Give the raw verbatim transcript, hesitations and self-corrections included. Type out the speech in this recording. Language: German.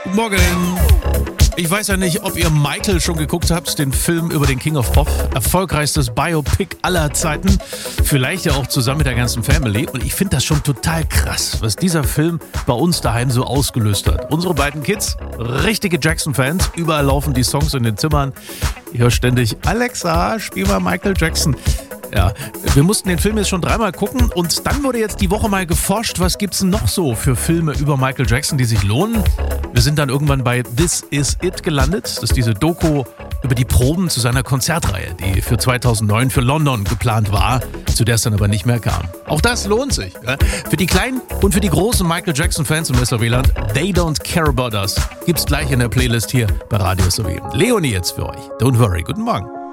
Guten Morgen. Ich weiß ja nicht, ob ihr Michael schon geguckt habt, den Film über den King of Pop. Erfolgreichstes Biopic aller Zeiten. Vielleicht ja auch zusammen mit der ganzen Family. Und ich finde das schon total krass, was dieser Film bei uns daheim so ausgelöst hat. Unsere beiden Kids, richtige Jackson-Fans. Überall laufen die Songs in den Zimmern. Ich höre ständig, Alexa, spiel mal Michael Jackson. Ja, wir mussten den Film jetzt schon dreimal gucken und dann wurde jetzt die Woche mal geforscht, was gibt's denn noch so für Filme über Michael Jackson, die sich lohnen. Wir sind dann irgendwann bei This Is It gelandet. Das ist diese Doku über die Proben zu seiner Konzertreihe, die für zweitausendneun für London geplant war, zu der es dann aber nicht mehr kam. Auch das lohnt sich. Ja? Für die kleinen und für die großen Michael Jackson-Fans im S A W-Land, They Don't Care About Us, gibt's gleich in der Playlist hier bei Radio S A W. Leonie jetzt für euch. Don't worry. Guten Morgen.